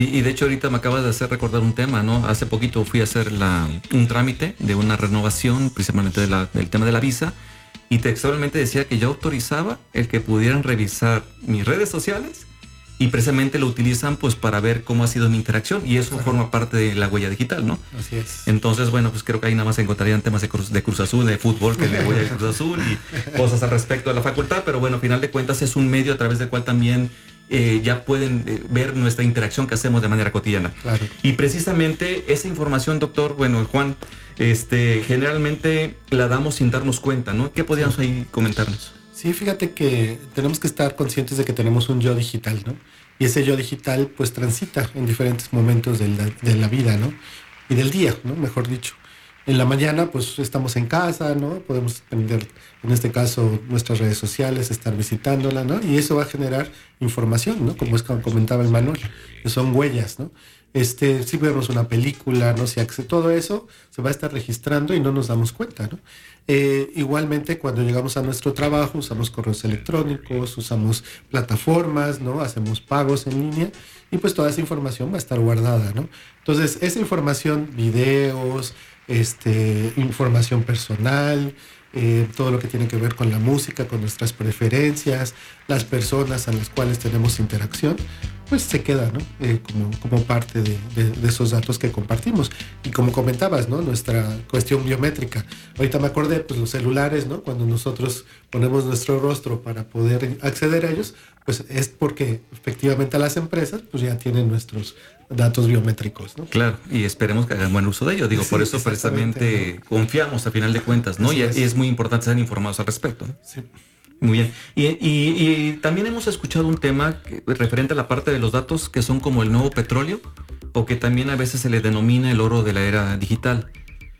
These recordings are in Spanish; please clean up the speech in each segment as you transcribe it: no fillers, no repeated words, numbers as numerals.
Y de hecho ahorita me acabas de hacer recordar un tema, ¿no? Hace poquito fui a hacer un trámite de una renovación, principalmente del tema de la visa, y textualmente decía que yo autorizaba el que pudieran revisar mis redes sociales y precisamente lo utilizan pues para ver cómo ha sido mi interacción y eso forma parte de la huella digital, ¿no? Así es. Entonces, bueno, pues creo que ahí nada más encontrarían temas de Cruz Azul, de fútbol, que le voy a Cruz Azul y cosas al respecto de la facultad, pero bueno, al final de cuentas es un medio a través del cual también ya pueden ver nuestra interacción que hacemos de manera cotidiana. Claro. Y precisamente esa información, doctor, bueno, Juan, generalmente la damos sin darnos cuenta, ¿no? ¿Qué podríamos ahí comentarnos? Sí, fíjate que tenemos que estar conscientes de que tenemos un yo digital, ¿no? Y ese yo digital pues transita en diferentes momentos de la vida, ¿no? Y del día, ¿no? Mejor dicho. En la mañana pues estamos en casa, ¿no? Podemos tener, en este caso, nuestras redes sociales, estar visitándola, ¿no? Y eso va a generar información, ¿no? Como comentaba el Manuel, que son huellas, ¿no? Si vemos una película, ¿no? Todo eso se va a estar registrando y no nos damos cuenta, ¿no? Igualmente, cuando llegamos a nuestro trabajo, usamos correos electrónicos, usamos plataformas, ¿no? Hacemos pagos en línea y pues toda esa información va a estar guardada, ¿no? Entonces, esa información, videos, información personal, todo lo que tiene que ver con la música, con nuestras preferencias, las personas a las cuales tenemos interacción, pues se queda, ¿no? Como parte de esos datos que compartimos. Y como comentabas, ¿no? Nuestra cuestión biométrica. Ahorita me acordé, pues los celulares, ¿no? Cuando nosotros ponemos nuestro rostro para poder acceder a ellos, pues es porque efectivamente las empresas pues ya tienen nuestros datos biométricos, ¿no? Claro, y esperemos que hagan buen uso de ello. Digo, Sí, por eso precisamente confiamos a final de cuentas, ¿no? Y es muy importante estar informados al respecto, ¿no? Sí. Muy bien. Y también hemos escuchado un tema referente a la parte de los datos que son como el nuevo petróleo o que también a veces se le denomina el oro de la era digital.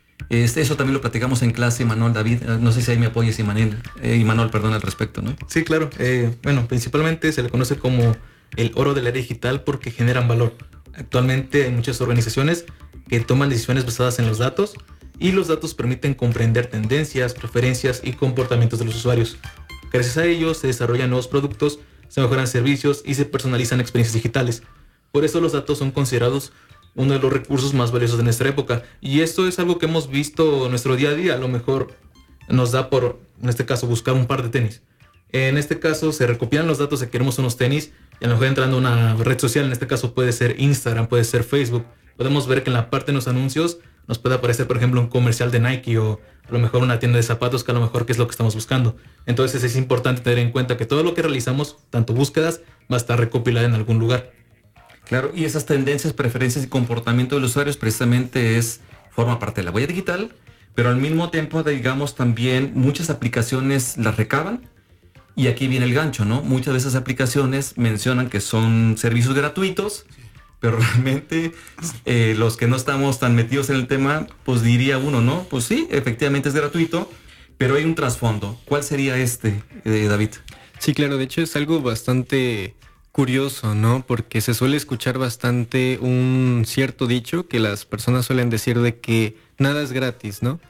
Eso también lo platicamos en clase, Manuel, David. No sé si ahí me apoyes, Manuel, perdón, al respecto, ¿no? Sí, claro. Bueno, principalmente se le conoce como el oro de la era digital porque generan valor. Actualmente hay muchas organizaciones que toman decisiones basadas en los datos y los datos permiten comprender tendencias, preferencias y comportamientos de los usuarios. Gracias a ello se desarrollan nuevos productos, se mejoran servicios y se personalizan experiencias digitales. Por eso los datos son considerados uno de los recursos más valiosos de nuestra época. Y esto es algo que hemos visto en nuestro día a día. A lo mejor nos da por, en este caso, buscar un par de tenis. En este caso se recopilan los datos de que queremos unos tenis y a lo mejor entrando a una red social, en este caso puede ser Instagram, puede ser Facebook. Podemos ver que en la parte de los anuncios nos puede aparecer, por ejemplo, un comercial de Nike o a lo mejor una tienda de zapatos que a lo mejor que es lo que estamos buscando. Entonces es importante tener en cuenta que todo lo que realizamos, tanto búsquedas, va a estar recopilado en algún lugar. Claro, y esas tendencias, preferencias y comportamiento de los usuarios precisamente forma parte de la huella digital, pero al mismo tiempo, digamos, también muchas aplicaciones las recaban. Y aquí viene el gancho, ¿no? Muchas de esas aplicaciones mencionan que son servicios gratuitos, pero realmente los que no estamos tan metidos en el tema, pues diría uno, ¿no? Pues sí, efectivamente es gratuito, pero hay un trasfondo. ¿Cuál sería David? Sí, claro, de hecho es algo bastante curioso, ¿no? Porque se suele escuchar bastante un cierto dicho que las personas suelen decir de que nada es gratis, ¿no?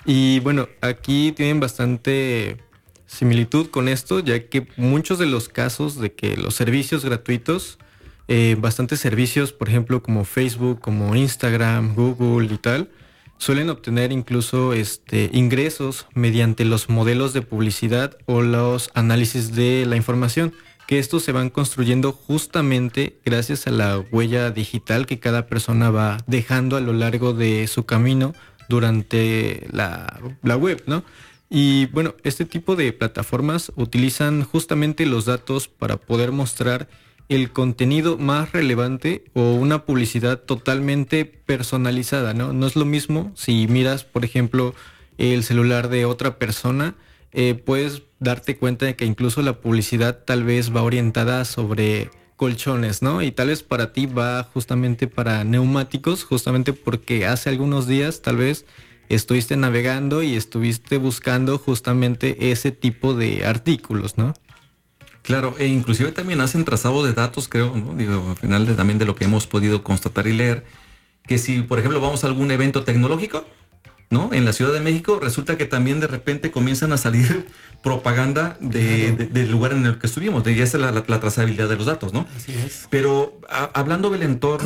Y bueno, aquí tienen bastante similitud con esto, ya que muchos de los casos de que los servicios gratuitos, bastantes servicios, por ejemplo, como Facebook, como Instagram, Google y tal, suelen obtener incluso ingresos mediante los modelos de publicidad o los análisis de la información, que estos se van construyendo justamente gracias a la huella digital que cada persona va dejando a lo largo de su camino durante la web, ¿no? Y bueno, este tipo de plataformas utilizan justamente los datos para poder mostrar el contenido más relevante o una publicidad totalmente personalizada, ¿no? No es lo mismo si miras, por ejemplo, el celular de otra persona, puedes darte cuenta de que incluso la publicidad tal vez va orientada sobre colchones, ¿no? Y tal vez para ti va justamente para neumáticos, justamente porque hace algunos días tal vez estuviste navegando y estuviste buscando justamente ese tipo de artículos, ¿no? Claro, e inclusive también hacen trazado de datos, creo, ¿no? Digo, al final también de lo que hemos podido constatar y leer, que si, por ejemplo, vamos a algún evento tecnológico, ¿no? En la Ciudad de México resulta que también de repente comienzan a salir propaganda del lugar en el que estuvimos, de ya es la trazabilidad de los datos, ¿no? Así es. Pero hablando del entorno